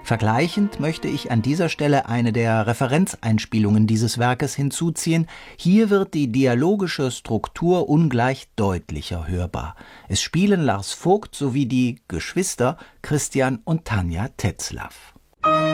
Vergleichend möchte ich an dieser Stelle eine der Referenzeinspielungen dieses Werkes hinzuziehen. Hier wird die dialogische Struktur ungleich deutlicher hörbar. Es spielen Lars Vogt sowie die Geschwister Christian und Tanja Tetzlaff.